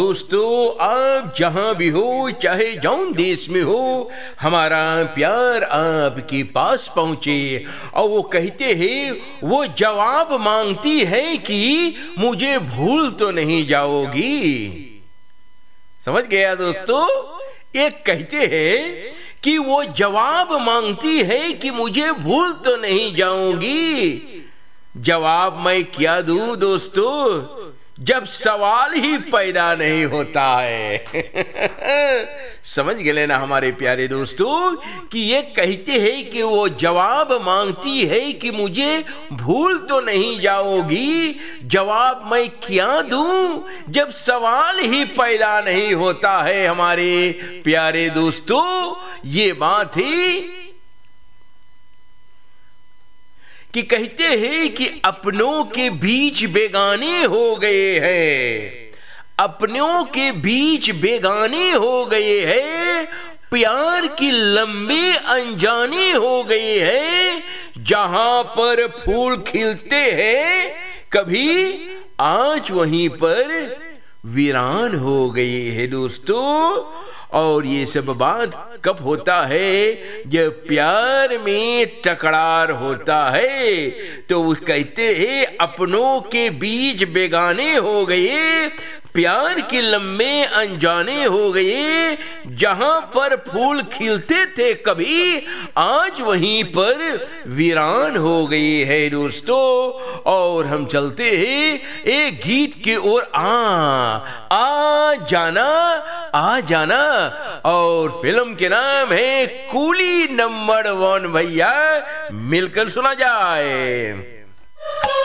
दोस्तों, आप जहां भी हो, चाहे जौन देश में हो, हमारा प्यार आपके पास पहुंचे। और वो कहते हैं, वो जवाब मांगती है कि मुझे भूल तो नहीं जाओगी। समझ गया दोस्तों? एक कहते हैं कि वो जवाब मांगती है कि मुझे भूल तो नहीं जाऊंगी। जवाब मैं क्या दूं दोस्तों, जब सवाल ही पैदा नहीं होता है। समझ गए ना हमारे प्यारे दोस्तों कि ये कहते हैं कि वो जवाब मांगती है कि मुझे भूल तो नहीं जाओगी। जवाब मैं क्या दूं जब सवाल ही पैदा नहीं होता है। हमारे प्यारे दोस्तों, ये बात है कि कहते हैं कि अपनों के बीच बेगाने हो गए हैं, अपनों के बीच बेगाने हो गए हैं, प्यार की लंबी अनजाने हो गए हैं। जहां पर फूल खिलते हैं कभी, आज वहीं पर वीरान हो गए हैं दोस्तों। और ये सब बात कब होता है, जब प्यार में टकरार होता है। तो वो कहते हैं अपनों के बीच बेगाने हो गए, प्यार के लम्बे अनजाने हो गए। जहां पर फूल खिलते थे कभी, आज वहीं पर वीरान हो गए हैं दोस्तों। और हम चलते हैं एक गीत के ओर, आ जाना आ जाना। और फिल्म के नाम है कूली नंबर 1 भैया। मिलकर सुना जाए।